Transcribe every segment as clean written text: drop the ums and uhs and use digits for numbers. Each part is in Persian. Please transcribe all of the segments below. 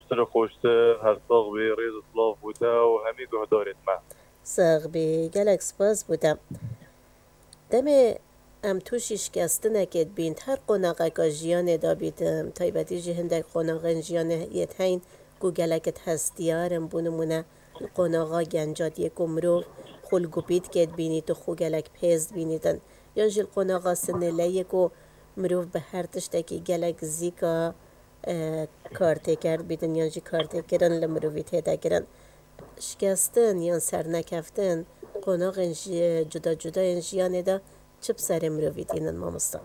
سر خوشتر هر ساق بی ریز اطلاف بوده و همی گهدارید ما ساغ بی گلک سپاس بودم دم ام تو شکسته نکد بین هر قناقه که جیان دا بیدم تایبتی جی هندک قناقه جیان یت هین گو گلکت هستیارم بونمونه قناقه گنجات یک مروف خلگو بید کد بینی تو خو گلک پیز بینیدن یا جیل قناقه سنله یکو مروف به هر تشتکی گلک زیکا کارته کرد بیدن یا جی کارته کرن لمروفی تیدا کرن شکستن یا سر نکفتن قناق جدا جدا انجیانه دا چه بسر مروفید اینن مامستا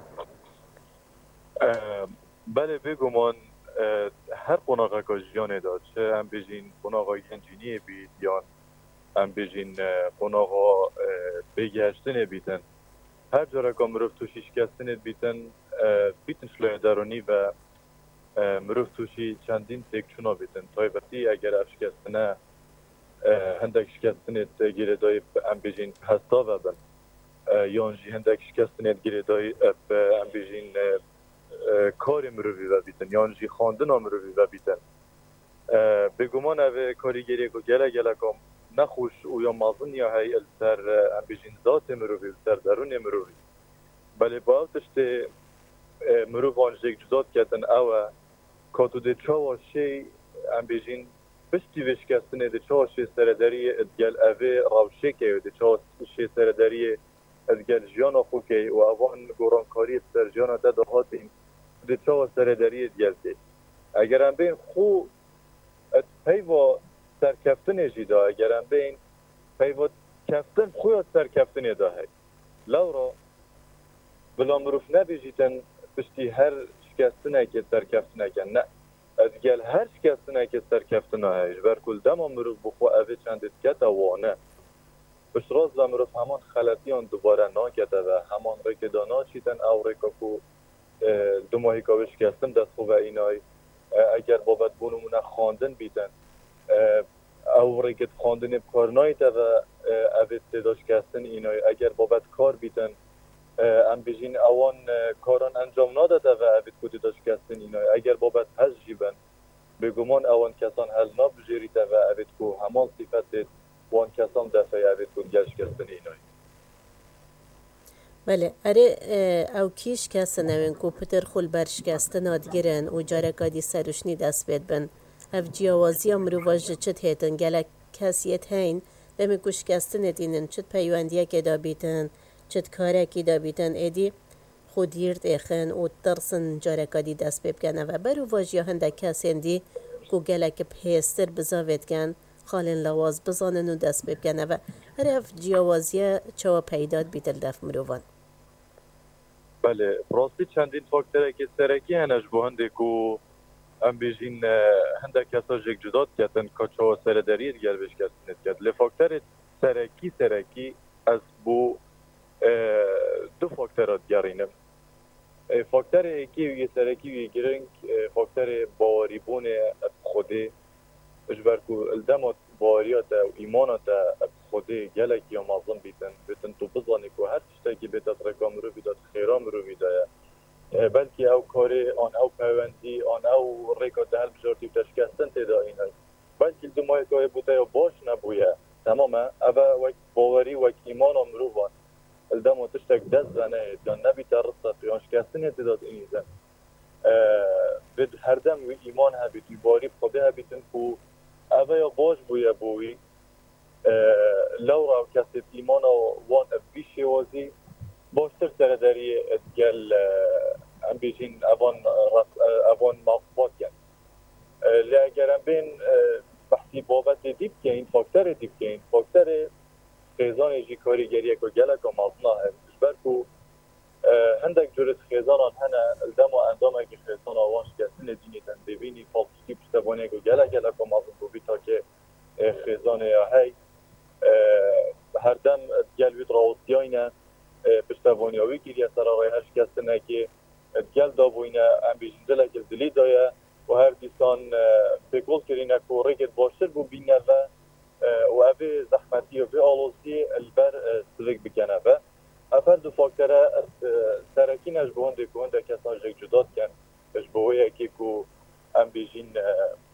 بله بگمان هر قناقه که جیانه داد چه هم بجین قناقه گنجینی بید یا هم بجین قناقه بگشتن بیدن هر جاره که مروف توشی شکستن بیدن بیتن شلوه درونی و مروف توشی چندین تکچونا بیدن تایبتی اگر اف شکستنه هندک شکستنت گیره دای ام بیجین هستا و بن یان جی هندک شکستنت گیره دای ام بیجین کاری مروی و بیتن یان جی خواندن مروی و بیتن بگمان اوه کاریگری که گله گله کم نخوش او یا مازن یا هی السر ام بیجین ذات مروی السر درون مروی بله با او تشت مروف آنجیک جزاد کتن اوه کاتو ده چاوا شی ام بیجین پشتی وشکستنه ده چاوا شی سرداری ادگل اوه راوشه که ده چاوا شی سرداری ادگل جیانا خو که و اوان گورانکاری سر جیانا ده دهاتیم ده چاوا سرداری ادگل که اگر هم بین خو ات پیوا سرکفتن جیدا اگر هم بین پیوا کفتن خویات سرکفتن ده هی لورا بلا مروف نبیجیتن پشتی هر شکستنه که سرکفتنه که نه ادگل هر شکستنه که سرکفتنه هیش برکل دما مروف بخوا اوه چندت کتا وانه بشراز لمروف همان خلطیان دوباره ناکته و همان ریک دانا چیتن او ریکا کو دو ماهی که شکستن دست خوبه اینای اگر بابت بونمونه خواندن بیتن او ریکت خواندن بکار نایته و اوه تدا شکستن اینای اگر بابت کار بیتن ام بیجین اوان کاران انجام نادده و اوید کتی دا شکستن اینای اگر بابت هز جیبن بگمان اوان کسان هل نابجیریده و اوید کو همان صفت وان کسان دفعه اوید کو گل شکستن اینای بله اره او کیش کسا نوین کو پتر خول برشکستن آدگیرن و جارکا دی سروشنی دست بید بن اف جیاوازی مروواج چت هیتن گلک کسیت هین دمی کو شکستن دینن چت پیواندیه که دا بیتن چت کاره که دا بیتن ایدی خودیرد ایخن و ترسن جارکا دی دست بکنه و برو واجیا هنده کسین دی کو گلک پیستر بزاوید کن خالن لواز بزانن و دست بکنه و هر اف جیاوازی چوا پیداد بیتل دف مروان بله راستی چندین فاکتره که سرکی هنش بو هنده کو ام بیجین هنده کسا جک جداد کتن کچا و سرداری گل بش کسنت کت لفاکتر سرکی از بو دو فاکترات گرینم فاکتر اکی و یه سرکی و یه گرنگ فاکتر باوری بون خوده اجبرکو الدمات باوریات و ایمانات خوده گلک یا مازن بیتن تو بزانی که هر تشتاکی بیتت رکام رو بیداد خیرام رو بیدایا بلکه او کاری آن او پیوندی آن او ریکات هل بجارتی و تشکستن تیدا این هست بلکه دو ماهی که بوده باش نبویه تماما اوه وک باوری وک ایمان امروان الدم تشتك دزنه كان نبي ترصد في شكاستني تداد إنسان بد هردم وإيمانها بتباري بخدها بتنكو أبا باش بويا بوي لورا كاسب إيمانا وان أبيشي وزي باش ترسل داري قال أم بيجين أبان مقبات يعني لأجرم بين بحثي بابت ديب كين فاكتر ديب كين فاكتر خیزان جی کاریگریه که گلک و مازنا هم برکو هندک جورت خیزانان هنه الدم و اندام اگه خیزان آوانش کسین دینی تن ببینی فالسکی پشتبانی که گلک و مازن بو بیتا که خیزان یا هی هر دم گل وید راوستیاینه پشتبانی هاوی گیریه سر آقای هش کسینه که گل دابوینه ام بیجنده لگل دلی دایه و هر دیسان بگل کرینه که ریگت باشتر بو بینه و اوه زحمتی و به آلوزی البر سلک بکنه و افر دو فاکتره سرکین اجبوهن ده کسان جک جداد کن اجبوهی اکی که ام بیجین